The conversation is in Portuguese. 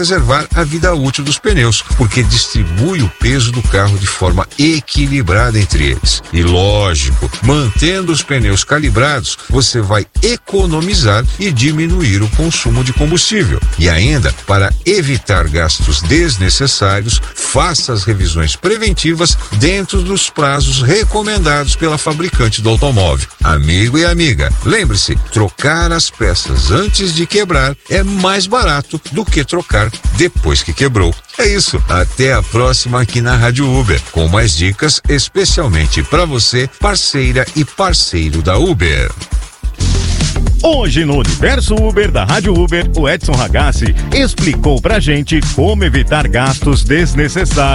preservar a vida útil dos pneus, porque distribui o peso do carro de forma equilibrada entre eles. E lógico, mantendo os pneus calibrados, você vai economizar e diminuir o consumo de combustível. E ainda, para evitar gastos desnecessários, faça as revisões preventivas dentro dos prazos recomendados pela fabricante do automóvel. Amigo e amiga, lembre-se, trocar as peças antes de quebrar é mais barato do que trocar depois que quebrou. É isso, até a próxima aqui na Rádio Uber, com mais dicas especialmente para você, parceira e parceiro da Uber. Hoje no Universo Uber da Rádio Uber, o Edson Ragazzi explicou pra gente como evitar gastos desnecessários.